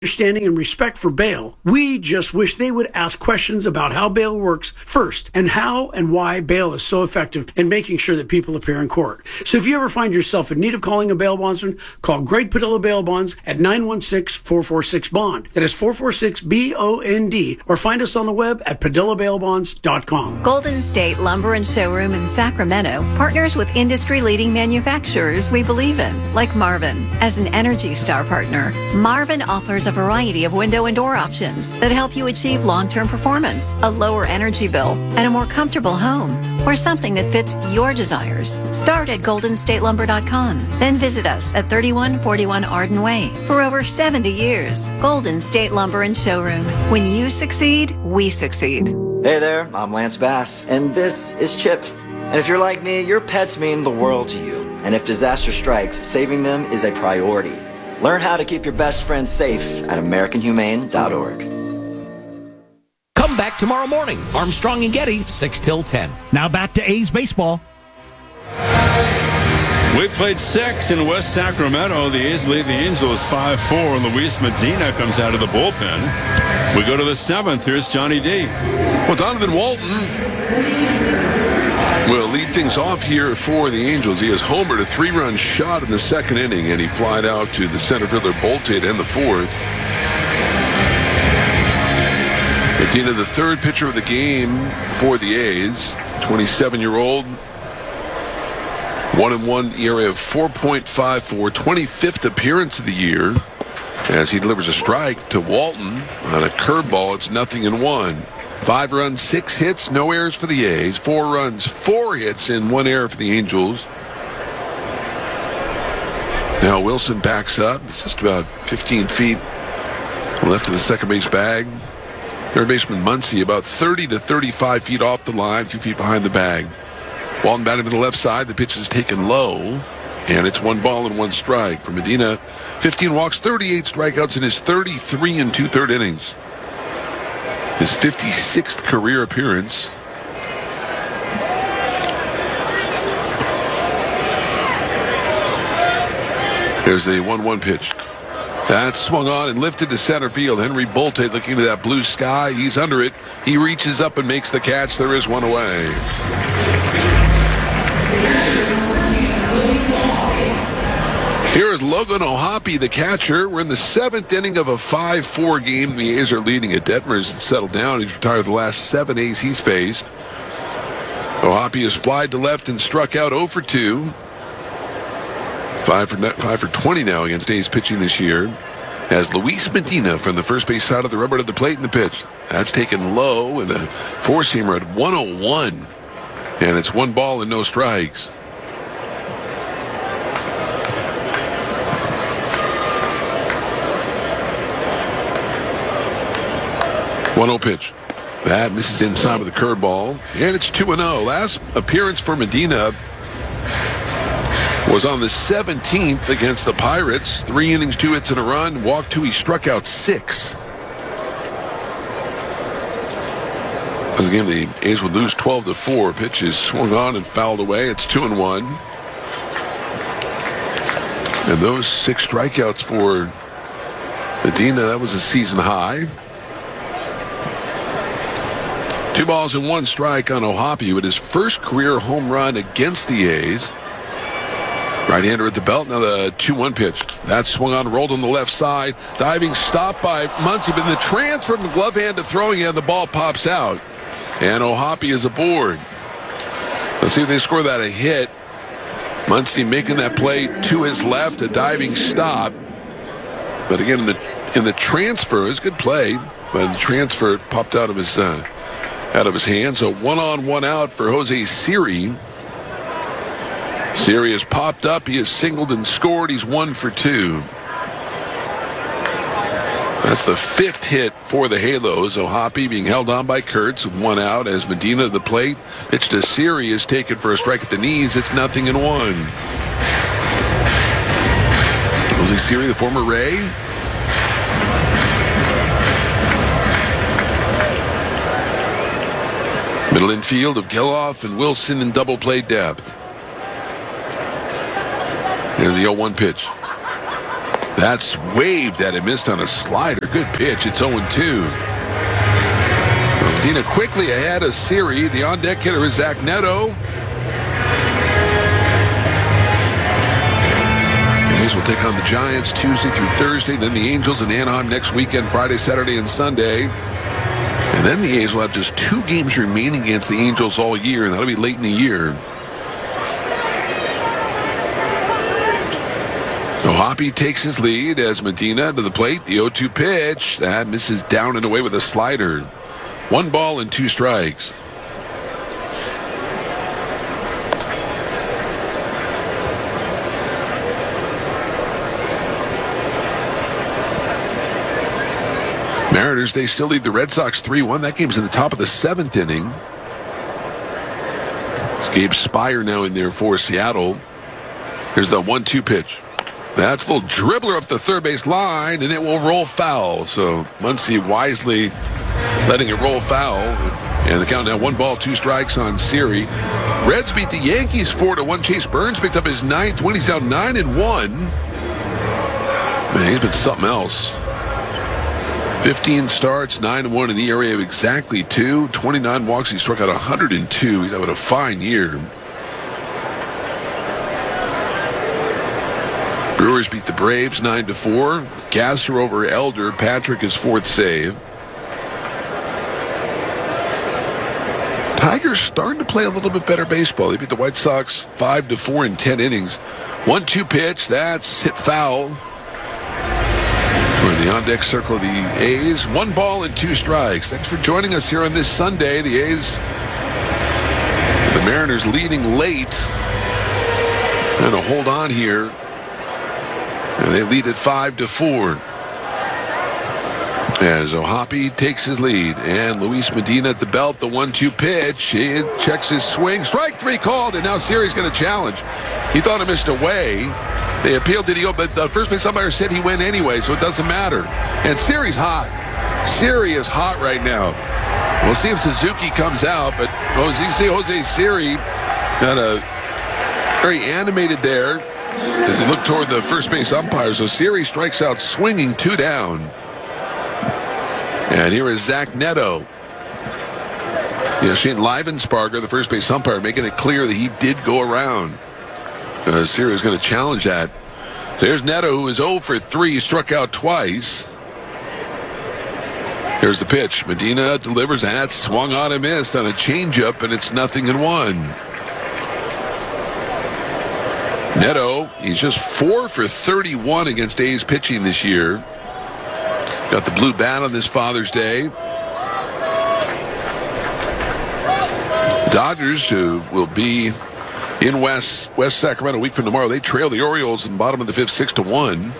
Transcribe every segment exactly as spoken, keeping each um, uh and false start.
understanding and respect for bail. We just wish they would ask questions about how bail works first and how and why bail is so effective in making sure that people appear in court. So if you ever find yourself in need of calling a bail bondsman, call Greg Padilla Bail Bonds at nine one six, four four six, BOND. That is four four six, B O N D. Or find us on the web at padilla bail bonds dot com. Golden State Lumber and Showroom in Sacramento partners with industry-leading manufacturers we believe in, like Marvin. As an Energy Star partner, Marvin offers a variety of window and door options that help you achieve long-term performance, a lower energy bill, and a more comfortable home, or something that fits your desires. Start at golden state lumber dot com. Then visit us at thirty-one forty-one Arden Way. For over seventy years, Golden State Lumber and Showroom. When you succeed, we succeed. Hey there, I'm Lance Bass, and this is Chip. And if you're like me, your pets mean the world to you. And if disaster strikes, saving them is a priority. Learn how to keep your best friends safe at american humane dot org. Come back tomorrow morning. Armstrong and Getty, six till ten. Now back to A's baseball. We played six in West Sacramento. The A's lead the Angels five four. Luis Medina comes out of the bullpen. We go to the seventh. Here's Johnny D. Well, Donovan Walton will lead things off here for the Angels. He has homered a three-run shot in the second inning, and he flied out to the center fielder Bolte to end the fourth. Medina, the third pitcher of the game for the A's, twenty-seven-year-old. One and one E R A of four point five four, twenty-fifth appearance of the year, as he delivers a strike to Walton on a curveball. It's nothing in one. Five runs, six hits, no errors for the A's. Four runs, four hits, and one error for the Angels. Now Wilson backs up. It's just about fifteen feet left of the second base bag. Third baseman Muncy about thirty to thirty-five feet off the line, a few feet behind the bag. Walton batting to the left side. The pitch is taken low, and it's one ball and one strike for Medina. fifteen walks, thirty-eight strikeouts in his thirty-three and two-third innings. His fifty-sixth career appearance. There's the one one pitch. That's swung on and lifted to center field. Henry Bolte looking to that blue sky. He's under it. He reaches up and makes the catch. There is one away. Here is Logan O'Hoppe, the catcher. We're in the seventh inning of a five four game. The A's are leading it. Detmer's settled down. He's retired the last seven A's he's faced. O'Hoppe has flied to left and struck out oh for two. Five for, five for twenty now against A's pitching this year. As Luis Medina from the first base side of the rubber to the plate in the pitch. That's taken low, and the four-seamer at one oh one. And it's one ball and no strikes. one oh pitch. That misses inside with a curveball. And it's two and oh. Last appearance for Medina was on the seventeenth against the Pirates. Three innings, two hits and a run. Walked two. He struck out six. As again, the A's would lose twelve to four. Pitch is swung on and fouled away. It's two and one. And those six strikeouts for Medina, that was a season high. Two balls and one strike on O'Hoppe with his first career home run against the A's. Right-hander at the belt. Now the two one pitch. That's swung on, rolled on the left side. Diving stop by Muncy, but in the transfer from the glove hand to throwing hand, the ball pops out. And O'Hoppe is aboard. Let's see if they score that a hit. Muncy making that play to his left, a diving stop. But again, in the in the transfer, it's a good play, but the transfer popped out of his uh, out of his hand. So one on, one out for Jose Siri. Siri has popped up. He has singled and scored. He's one for two. That's the fifth hit for the Halos. O'Hoppe being held on by Kurtz with one out as Medina to the plate. Pitch to Siri is taken for a strike at the knees. It's nothing in one. Jose Siri, the former Ray. Middle infield of Geloff and Wilson in double play depth. There's the oh one pitch. That's waved at it, missed on a slider. Good pitch. It's oh two. Medina quickly ahead of Siri. The on-deck hitter is Zach Neto. The A's will take on the Giants Tuesday through Thursday, then the Angels in Anaheim next weekend, Friday, Saturday, and Sunday. And then the A's will have just two games remaining against the Angels all year, and that'll be late in the year. Hoppy takes his lead as Medina to the plate. The oh two pitch. That misses down and away with a slider. One ball and two strikes. Mariners, they still lead the Red Sox three one. That game's in the top of the seventh inning. It's Gabe Spire now in there for Seattle. Here's the one two pitch. That's a little dribbler up the third base line, and it will roll foul. So Muncy wisely letting it roll foul. And the count now, one ball, two strikes on Siri. Reds beat the Yankees four to one. Chase Burns picked up his ninth win. He's down nine and one. Man, he's been something else. fifteen starts, nine and one in the E R A of exactly two. twenty-nine walks. He struck out one hundred two. He's having a fine year. Brewers beat the Braves nine to four. Gasser over Elder. Patrick his fourth save. Tigers starting to play a little bit better baseball. They beat the White Sox five to four in ten innings. one two pitch. That's hit foul. We're in the on-deck circle of the A's. One ball and two strikes. Thanks for joining us here on this Sunday. The A's, the Mariners leading late. Going to hold on here. And they lead at five to four. As O'Hoppe takes his lead. And Luis Medina at the belt. The one two pitch. He checks his swing. Strike three called. And now Siri's going to challenge. He thought it missed away. They appealed to the but the first base umpire said he went anyway, so it doesn't matter. And Siri's hot. Siri is hot right now. We'll see if Suzuki comes out. But Jose, you see Jose Siri got a very animated there as he looked toward the first base umpire. So Siri strikes out swinging, two down. And here is Zach Neto. Yeah, Shane Livensparger, the first base umpire, making it clear that he did go around. Uh, Siri is going to challenge that. So here's Neto, who is oh for three, struck out twice. Here's the pitch. Medina delivers, and that's swung on and missed on a changeup, and it's nothing in one. Neto, he's just four for thirty-one against A's pitching this year. Got the blue bat on this Father's Day. Dodgers, who will be in West West Sacramento a week from tomorrow, they trail the Orioles in the bottom of the fifth, six to one.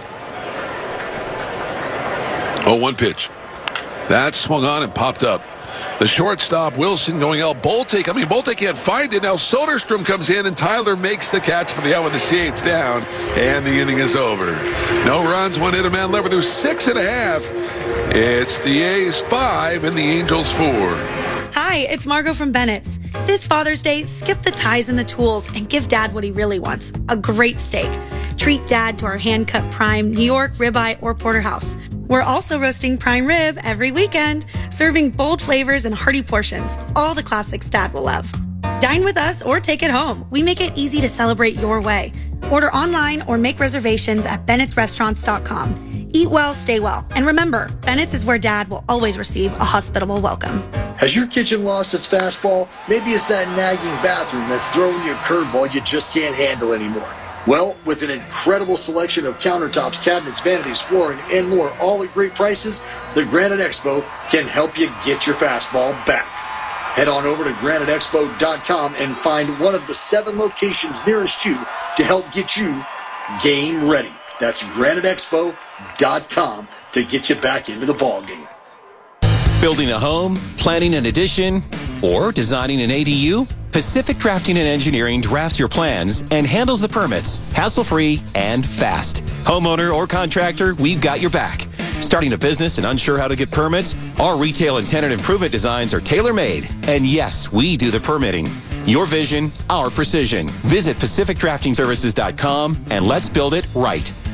Oh one pitch. That swung on and popped up. The shortstop, Wilson, going out. Bolte, I mean, Bolte can't find it. Now Soderstrom comes in, and Tyler makes the catch for the out with the shades down, and the inning is over. No runs, one hit, a man left. There's six and a half. It's the A's five and the Angels four. Hi, it's Margot from Bennett's. This Father's Day, skip the ties and the tools and give Dad what he really wants, a great steak. Treat Dad to our hand-cut prime, New York, ribeye, or porterhouse. We're also roasting prime rib every weekend, serving bold flavors and hearty portions, all the classics Dad will love. Dine with us or take it home. We make it easy to celebrate your way. Order online or make reservations at bennetts restaurants dot com. Eat well, stay well. And remember, Bennett's is where Dad will always receive a hospitable welcome. Has your kitchen lost its fastball? Maybe it's that nagging bathroom that's throwing you a curveball you just can't handle anymore. Well, with an incredible selection of countertops, cabinets, vanities, flooring, and more, all at great prices, the Granite Expo can help you get your fastball back. Head on over to granite expo dot com and find one of the seven locations nearest you to help get you game ready. That's granite expo dot com to get you back into the ball game. Building a home, planning an addition, or designing an A D U? Pacific Drafting and Engineering drafts your plans and handles the permits, hassle-free and fast. Homeowner or contractor, we've got your back. Starting a business and unsure how to get permits? Our retail and tenant improvement designs are tailor-made. And yes, we do the permitting. Your vision, our precision. Visit pacific drafting services dot com and let's build it right.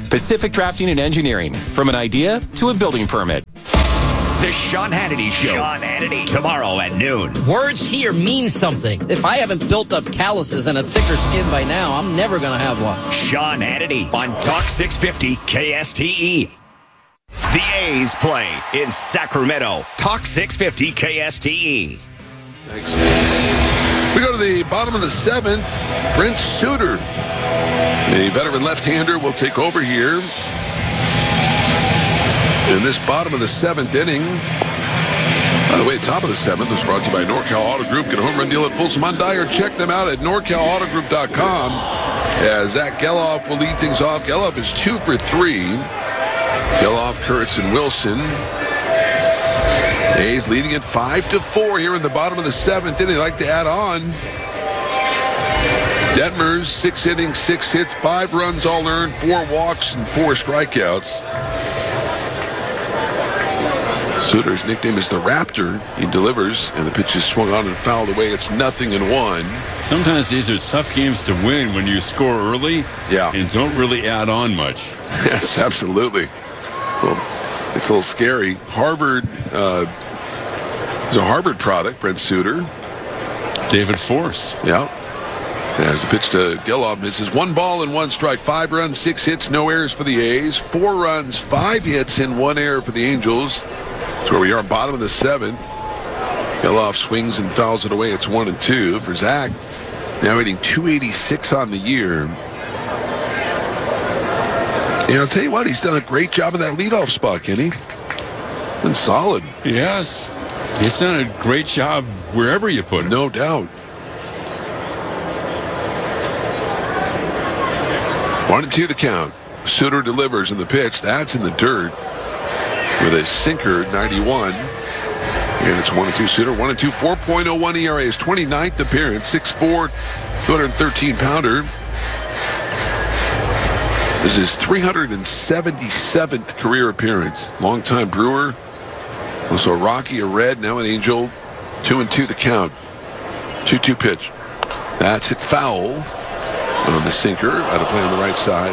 Pacific Drafting and Engineering. From an idea to a building permit. The Sean Hannity Show. Sean Hannity. Tomorrow at noon. Words here mean something. If I haven't built up calluses and a thicker skin by now, I'm never going to have one. Sean Hannity on Talk six fifty K S T E. The A's play in Sacramento. Talk six fifty K S T E. Thanks. We go to the bottom of the seventh. Brent Suter, a veteran left-hander, will take over here. In this bottom of the seventh inning. By the way, top of the seventh was brought to you by NorCal Auto Group. Get a home run deal at Folsom on Dyer. Check them out at norcal auto group dot com. As Zach Geloff will lead things off. Geloff is two for three. Geloff, Kurtz, and Wilson. A's leading it five to four here in the bottom of the seventh inning. They like to add on. Detmers, six innings, six hits, five runs all earned, four walks, and four strikeouts. Suter's nickname is the Raptor. He delivers, and the pitch is swung on and fouled away. It's nothing in one. Sometimes these are tough games to win when you score early yeah. and don't really add on much. Yes, absolutely. Well, it's a little scary. Harvard uh, is a Harvard product, Brent Suter. David Forst. Yeah. As the pitch to Geloff misses. One ball and one strike. Five runs, six hits, no errors for the A's. Four runs, five hits, and one error for the Angels. That's where we are, bottom of the seventh. Geloff swings and fouls it away. It's one and two for Zach. Now hitting two eighty-six on the year. And I'll tell you what, he's done a great job in that leadoff spot, Kenny. Been solid. Yes. He's done a great job wherever you put him. No doubt. One and two the count. Suter delivers in the pitch. That's in the dirt with a sinker, ninety-one. And it's one and two Suter. One and two, four point oh one E R A. His twenty-ninth appearance. six foot four, two hundred thirteen pounder. This is his three hundred seventy-seventh career appearance. Longtime Brewer. Also a Rocky, a Red, now an Angel. Two and two the count. two two pitch. That's hit foul on the sinker. Out of play on the right side.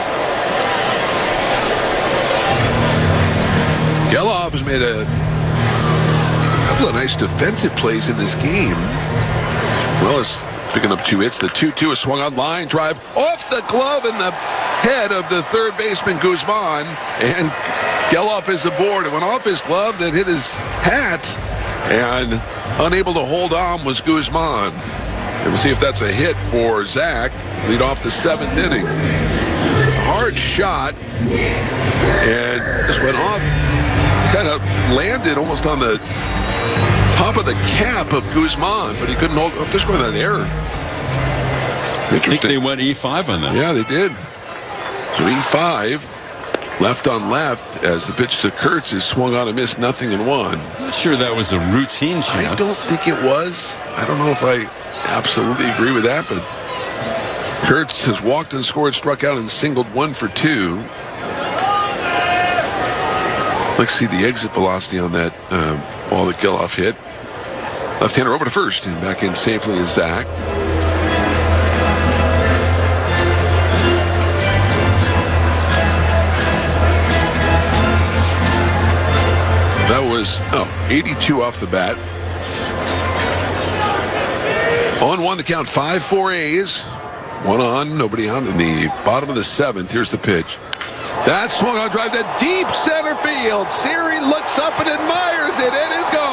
Geloff has made a couple of nice defensive plays in this game. Well, as picking up two hits. The two two is swung on line drive off the glove in the head of the third baseman Guzman, and Geloff is aboard. It went off his glove, that hit his hat, and unable to hold on was Guzman. And we'll see if that's a hit for Zach. Lead off the seventh inning. Hard shot, and just went off. Kind of landed almost on the top of the cap of Guzman, but he couldn't hold up. This was an error. I think they went E five on that. Yeah, they did. So E five, left on left, as the pitch to Kurtz is swung on and missed, nothing in one. Not sure that was a routine shot. I don't think it was. I don't know if I absolutely agree with that, but Kurtz has walked and scored, struck out, and singled one for two. Let's see the exit velocity on that uh, ball that Geloff hit. Left-hander over to first, and back in safely is Zach. That was, oh, eighty-two off the bat. On one, the count, five four A's. One on, nobody on in the bottom of the seventh. Here's the pitch. That swung on drive to deep center field. Siri looks up and admires it. It is gone.